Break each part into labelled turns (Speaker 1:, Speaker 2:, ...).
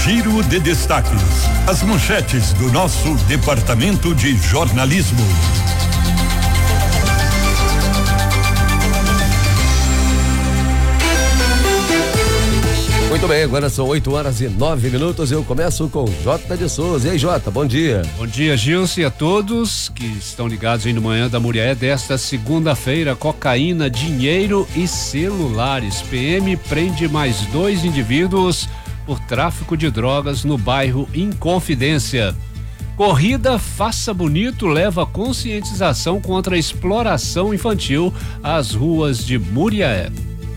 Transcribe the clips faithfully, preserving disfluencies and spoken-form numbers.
Speaker 1: Giro de destaques. As manchetes do nosso departamento de jornalismo.
Speaker 2: Muito bem, agora são oito horas e nove minutos. Eu começo com Jota de Souza. E aí, Jota, bom dia.
Speaker 3: Bom dia, Gilson, e a todos que estão ligados aí no Manhã da Muriaé desta segunda-feira. Cocaína, dinheiro e celulares. P M prende mais dois indivíduos por tráfico de drogas no bairro Inconfidência. Corrida Faça Bonito leva conscientização contra a exploração infantil às ruas de Muriaé.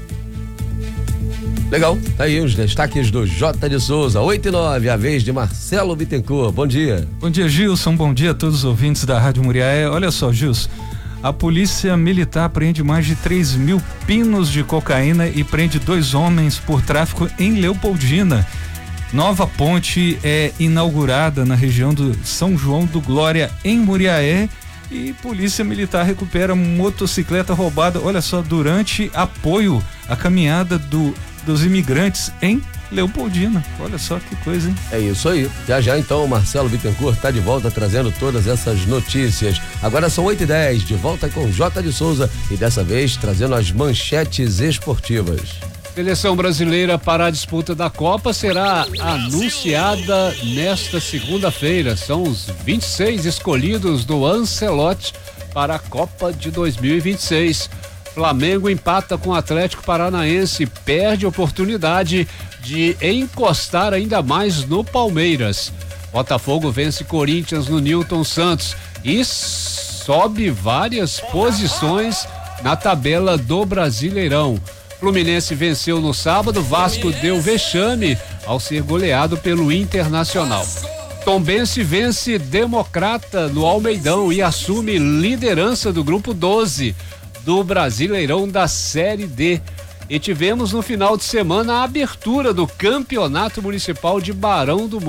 Speaker 2: Legal, tá aí os destaques do Jota de Souza, oito e nove, a vez de Marcelo Bittencourt. Bom dia.
Speaker 4: Bom dia, Gilson, bom dia a todos os ouvintes da Rádio Muriaé. Olha só, Gilson, a polícia militar prende mais de três mil pinos de cocaína e prende dois homens por tráfico em Leopoldina. Nova ponte é inaugurada na região do São João do Glória, em Muriaé, e polícia militar recupera motocicleta roubada, olha só, durante apoio à caminhada do dos imigrantes em Leopoldina. Olha só que coisa, hein?
Speaker 2: É isso aí. Já já então o Marcelo Bittencourt está de volta trazendo todas essas notícias. Agora são oito e dez, de volta com Jota de Souza e dessa vez trazendo as manchetes esportivas.
Speaker 3: Seleção brasileira para a disputa da Copa será anunciada nesta segunda-feira. São os vinte e seis escolhidos do Ancelotti para a Copa de dois mil e vinte e seis. Flamengo empata com o Atlético Paranaense, perde oportunidade de encostar ainda mais no Palmeiras. Botafogo vence Corinthians no Newton Santos e sobe várias posições na tabela do Brasileirão. Fluminense venceu no sábado, Vasco deu vexame ao ser goleado pelo Internacional. Tombense vence Democrata no Almeidão e assume liderança do grupo doze do Brasileirão da Série D. E tivemos no final de semana a abertura do Campeonato Municipal de Barão do